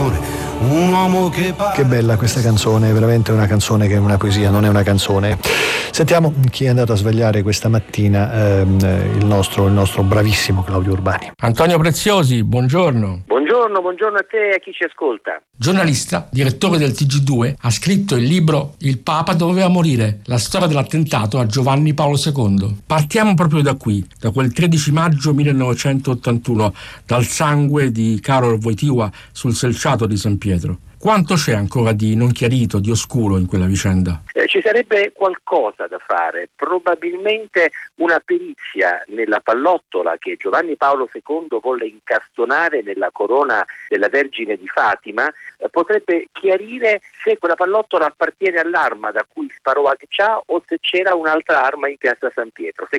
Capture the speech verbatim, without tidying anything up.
Un uomo che parla. Che bella questa canzone, è veramente una canzone che è una poesia, non è una canzone. Sentiamo chi è andato a svegliare questa mattina ehm, il, nostro, il nostro bravissimo Claudio Urbani. Antonio Preziosi, buongiorno. Buongiorno, buongiorno a te e a chi ci ascolta. Giornalista, direttore del T G due, ha scritto il libro Il Papa doveva morire, la storia dell'attentato a Giovanni Paolo secondo. Partiamo proprio da qui, da quel tredici maggio millenovecentottantuno, dal sangue di Karol Wojtyła sul selciato di San Pietro. Quanto c'è ancora di non chiarito, di oscuro in quella vicenda? Eh, ci sarebbe qualcosa da fare, probabilmente una perizia nella pallottola che Giovanni Paolo secondo volle incastonare nella corona della Vergine di Fatima eh, potrebbe chiarire se quella pallottola appartiene all'arma da cui sparò Agcià o se c'era un'altra arma in piazza San Pietro. Se